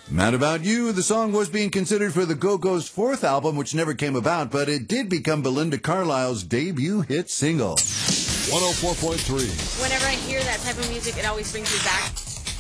Mad About You, the song was being considered for the Go-Go's fourth album, which never came about, but it did become Belinda Carlisle's debut hit single. 104.3. Whenever I hear that type of music, it always brings me back